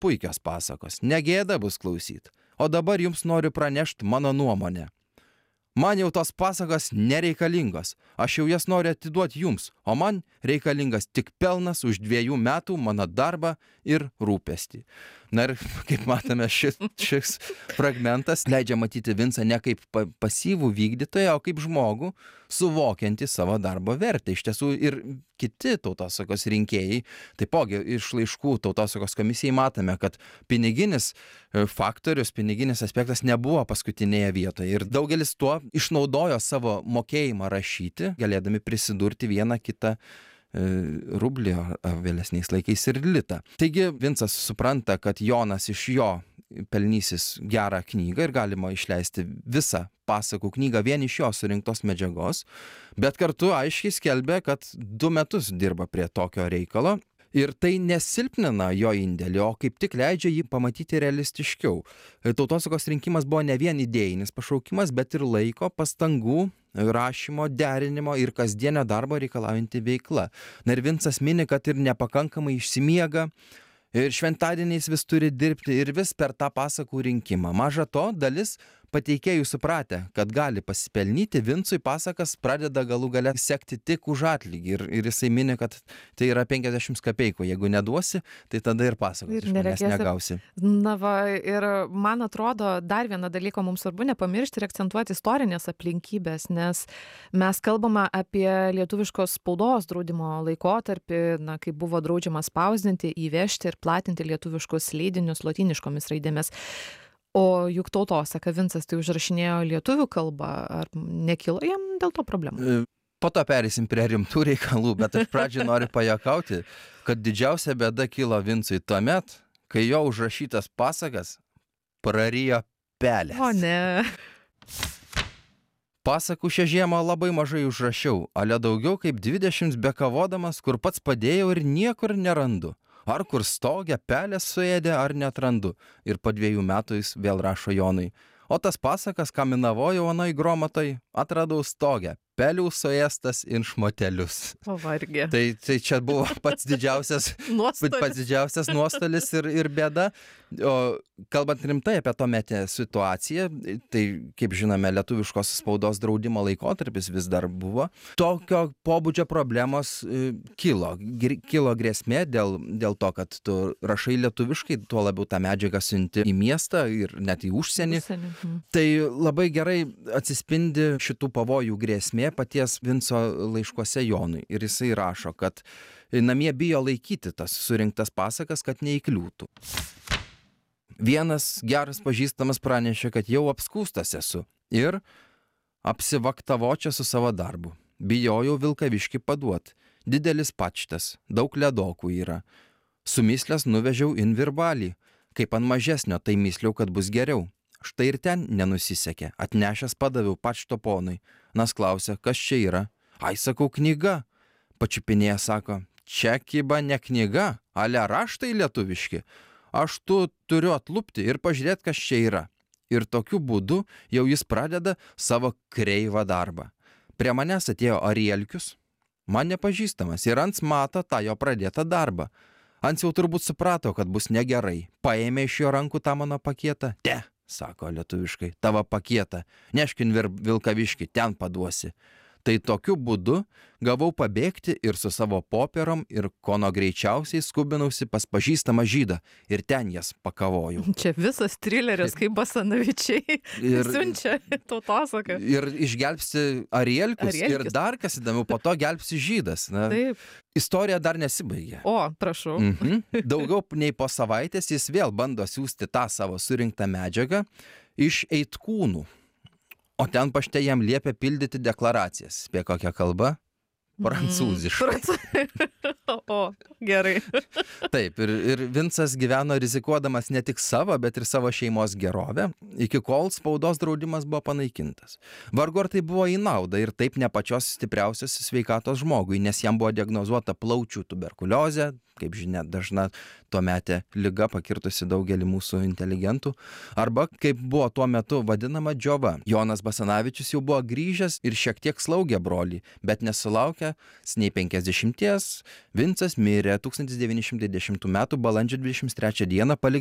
puikios pasakos, negėda bus klausyt. O dabar jums noriu pranešti mano nuomonę. Man jau tos pasakos nereikalingos, aš jau jas noriu atiduoti jums, o man reikalingas tik pelnas už 2 metų mano darbą ir rūpestį. Na ir kaip matome, šis fragmentas leidžia matyti Vincą ne kaip pasyvų vykdytoją, o kaip žmogų suvokiantį savo darbo vertę. Iš tiesų ir kiti tautosakos rinkėjai, taipogi iš laiškų tautosakos komisijai matome, kad piniginis faktorius, piniginis aspektas nebuvo paskutinėje vietoje. Ir daugelis tuo išnaudojo savo mokėjimą rašyti, galėdami prisidurti vieną kitą rublį, vėlesniais laikais ir litą. Taigi Vincas supranta, kad Jonas iš jo pelnysis gerą knygą ir galima išleisti visą pasakų knygą vien iš jo surinktos medžiagos, bet kartu aiškiai skelbia, kad 2 metus dirba prie tokio reikalo. Ir tai nesilpnina jo indėlį, o kaip tik leidžia jį pamatyti realistiškiau. Tautosakos rinkimas buvo ne vien idėjinis pašaukimas, bet ir laiko, pastangų, rašymo, derinimo ir kasdienio darbo reikalaujanti veikla. Na ir Vincas mini, kad ir nepakankamai išsimiega, ir šventadieniais vis turi dirbti ir vis per tą pasakų rinkimą. Maža to, dalis pateikėjų supratę, kad gali pasipelnyti, Vincui pasakas pradeda galų gale sekti tik už atlygį. Ir jisai mini, kad tai yra 50 kapeikų. Jeigu neduosi, tai tada ir pasakos iš manęs negausi. Na va, ir man atrodo, dar vieną dalyką mums svarbu nepamiršti ir akcentuoti istorinės aplinkybės, nes mes kalbame apie lietuviškos spaudos draudimo laikotarpį, kai buvo draudžiama spausdinti, įvežti ir platinti lietuviškus leidinius lotyniškomis raidėmis. O juk tautosaka Vincas tai užrašinėjo lietuvių kalbą, ar nekilo jam dėl to problemų? Po to perėsim prie rimtų reikalų, bet aš pradžiai noriu pajuokauti, kad didžiausia bėda kilo Vincui tuomet, kai jo užrašytas pasakas prarijo pelės. O ne. Pasakų šią žiemą labai mažai užrašiau, ale daugiau kaip 20 bekavodamas, kur pats padėjau ir niekur nerandu. Ar kur stogę pelės suėdė, ar netrandu. Ir po 2 metų jis vėl rašo Jonui. O tas pasakas, ką minavojau anoj gromatai, atradau stogę, pelių suėstas ir šmotelius. O vargė. Tai čia buvo pats didžiausias nuostolis ir bėda. O kalbant rimtai apie tuometę situaciją, tai kaip žinome, lietuviškos spaudos draudimo laikotarpis vis dar buvo. Tokio pobūdžio problemos kilo grėsmė dėl to, kad tu rašai lietuviškai, tuo labiau tą medžiagą siunti į miestą ir net į užsienį. Tai labai gerai atsispindi šitų pavojų grėsmė paties Vinco laiškuose Jonui. Ir jisai rašo, kad namie bijo laikyti tas surinktas pasakas, kad neįkliūtų. Vienas geras pažįstamas pranešė, kad jau apskūstas esu ir apsivaktavo čia su savo darbu. Bijojau Vilkaviškį paduot. Didelis pačtas, daug ledokų yra. Sumislės nuvežiau in Virbalį. Kaip ant mažesnio, tai mysliau, kad bus geriau. Štai ir ten nenusisekė. Atnešęs padaviau pašto ponui. Nas klausė, kas čia yra. Ai, sakau, knyga. Pačiupinėja sako, čia kiba ne knyga, ale raštai lietuviški. Aš tu turiu atlupti ir pažiūrėti, kas čia yra. Ir tokiu būdu jau jis pradeda savo kreivą darbą. Prie manęs atėjo Arielkius, man nepažįstamas, ir Ants mato tą jo pradėtą darbą. Ants jau turbūt suprato, kad bus negerai. Paėmė iš jo rankų tą mano paketą. Te, sako lietuviškai, tavo paketą. Neškin Vilkaviškį, ten paduosi. Tai tokiu būdu gavau pabėgti ir su savo popierom ir kono greičiausiai skubinausi pas pažįstamą žydą ir ten jas pakavojau. Čia visas trileris, kaip Basanavičiai siunčia tautosaką. Ir išgelbsti Arielkus ir dar kas įdomiau, po to gelbsti žydas. Na, taip. Istorija dar nesibaigė. O, prašau. Daugiau nei po savaitės jis vėl bando siųsti tą savo surinktą medžiagą iš Eitkūnų. O ten pašte jam liepia pildyti deklaracijas. Apie kokią kalbą? Prancūziškai. O, gerai. Taip, ir Vincas gyveno rizikuodamas ne tik savo, bet ir savo šeimos gerovę, iki kol spaudos draudimas buvo panaikintas. Vargu ar tai buvo į naudą ir taip ne pačios stipriausios sveikatos žmogui, nes jam buvo diagnozuota plaučių tuberkuliozė, kaip žinia, dažna tuometė liga pakirtusi daugelį mūsų inteligentų, arba kaip buvo tuo metu vadinama džiova. Jonas Basanavičius jau buvo grįžęs ir šiek tiek slaugė brolį, bet nesulaukė nei 50, Vincas mirė 1910 m. balandžio 23 d.